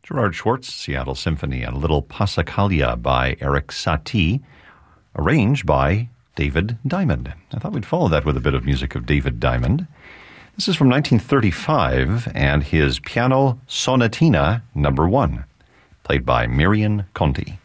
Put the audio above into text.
Gerard Schwartz, Seattle Symphony, and Little Passacaglia by Erik Satie, arranged by David Diamond. I thought we'd follow that with a bit of music of David Diamond. This is from 1935 and his Piano Sonatina No. 1, played by Miriam Conti.